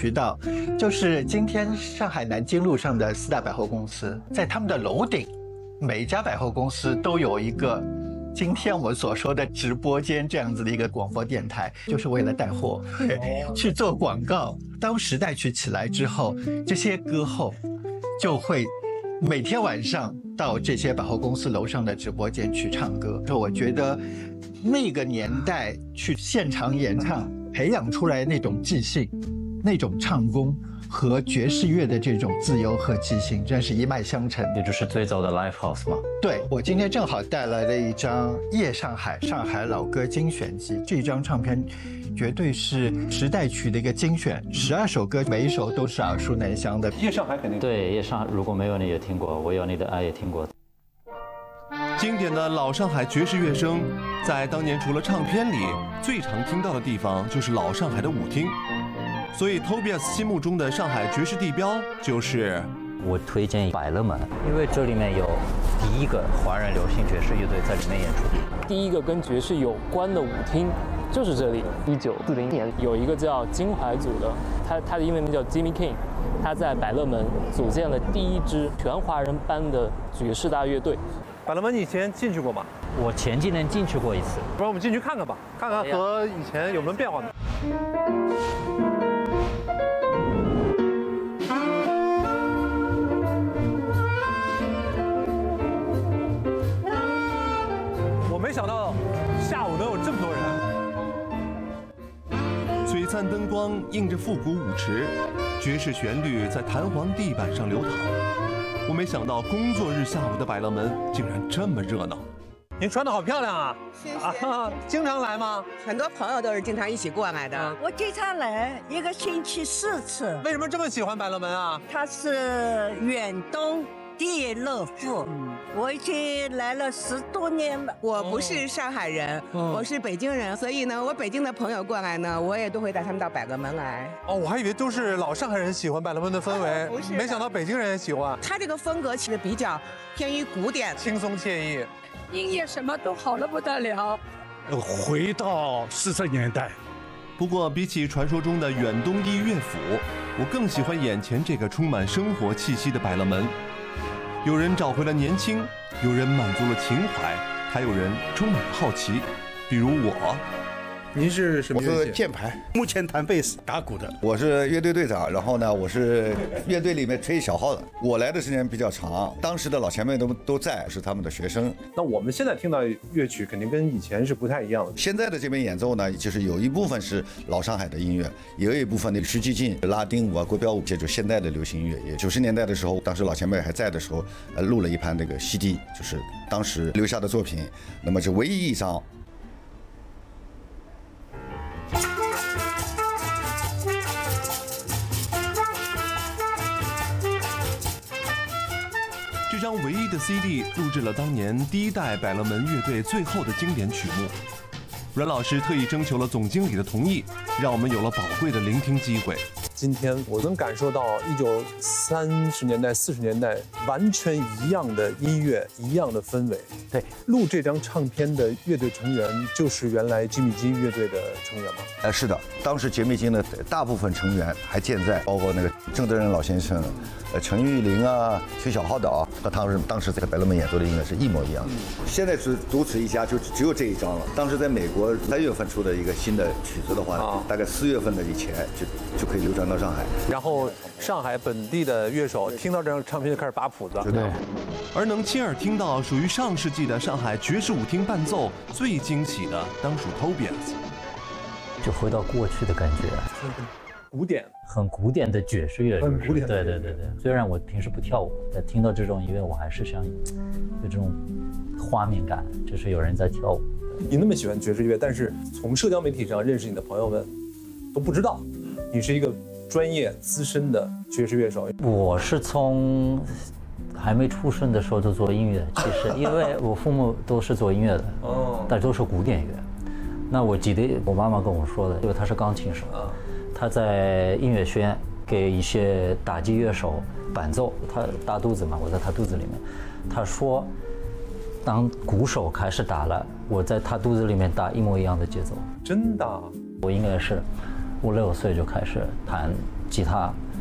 渠道，就是今天上海南京路上的4大百货公司，在他们的楼顶，每一家百货公司都有一个今天我们所说的直播间这样子的一个广播电台，就是为了带货，去做广告。当时代曲起来之后，这些歌后就会每天晚上到这些百货公司楼上的直播间去唱歌。我觉得那个年代去现场演唱，培养出来那种即兴、那种唱功和爵士乐的这种自由和即兴，真是一脉相承。 也就是最早的 live house 嘛。 对，我今天正好带来了一张《夜上海》上海老歌精选集，这张唱片绝对是时代曲的一个精选，12首歌，每一首都是耳熟能详的。 夜上海肯定对，夜上海如果没有你也听过，我有你的爱也听过。 经典的老上海爵士乐声，在当年除了唱片里，最常听到的地方就是老上海的舞厅。所以 Tobias 心目中的上海爵士地标就是我推荐百乐门，因为这里面有第一个华人流行爵士乐队在里面演出， 第一个跟爵士有关的舞厅就是这里。1940年有一个叫金怀组的，他的英文名叫 Jimmy King， 他在百乐门组建了第一支全华人班的爵士大乐队。 百乐门你以前进去过吗？ 我前几年进去过一次。 不然我们进去看看吧，看看和以前有没有变化呢？我没想到下午能有这么多人。 璀璨灯光映着复古舞池，爵士旋律在弹簧地板上流淌。我没想到工作日下午的百乐门竟然这么热闹。 您穿得好漂亮啊！ 谢谢。 经常来吗？ 很多朋友都是经常一起过来的。 我经常来，1个星期4次。 为什么这么喜欢百乐门啊？ 它是远东第一乐府，我已经来了10多年了。 我不是上海人，我是北京人，所以呢，我北京的朋友过来呢，我也都会带他们到百乐门来。 哦，我还以为都是老上海人喜欢百乐门的氛围， 不是， 没想到北京人也喜欢。 他这个风格其实比较偏于古典， 轻松惬意。 音乐什么都好得不得了。 回到40年代。 不过比起传说中的远东第一乐府，我更喜欢眼前这个充满生活气息的百乐门。有人找回了年轻，有人满足了情怀，还有人充满了好奇，比如我。 您是什么乐器？ 我是键盘， 目前弹贝斯、打鼓的。 我是乐队队长，然后呢，我是乐队里面吹小号的。我来的时间比较长，当时的老前辈都在，是他们的学生。 那我们现在听到乐曲肯定跟以前是不太一样的。 现在的这边演奏呢，就是有一部分是老上海的音乐，也有一部分的徐继进、拉丁舞啊、国标舞，这就现代的流行音乐。也90年代的时候，当时老前辈还在的时候，录了一盘那个 CD， 就是当时留下的作品。那么是唯一一张。 这张唯一的 CD 录制了当年第一代百乐门乐队最后的经典曲目。阮老师特意征求了总经理的同意，让我们有了宝贵的聆听机会。 今天我能感受到1930年代、40年代完全一样的音乐，一样的氛围。 对， 录这张唱片的乐队成员就是原来吉米金乐队的成员吗？ 是的，当时杰米金的大部分成员还健在，包括那个郑德仁老先生、陈玉玲啊、崔小浩的啊，和他们当时在百乐门演奏的音乐是一模一样的。现在是独此一家，就只有这一张了。当时在美国3月份出的一个新的曲子的话，大概4月份的以前就可以流传到上海。 然后上海本地的乐手听到这张唱片就开始把谱子。 对，而能亲耳听到属于上世纪的上海爵士舞厅伴奏，最惊喜的当属 Tobias。 就回到过去的感觉， 古典， 很古典的爵士乐， 很古典。 对。虽然我平时不跳舞，但听到这种音乐，我还是想有这种画面感，就是有人在跳舞。 你那么喜欢爵士乐，但是从社交媒体上认识你的朋友们都不知道你是一个专业资深的爵士乐手。 我是从还没出生的时候就做音乐，其实因为我父母都是做音乐的，但都是古典乐。那我记得我妈妈跟我说的，因为她是钢琴手，她在音乐学院给一些打击乐手伴奏，她大肚子嘛，我在她肚子里面，她说，当鼓手开始打了，我在她肚子里面打一模一样的节奏。 真的？ 我应该是5、6岁就开始弹吉他，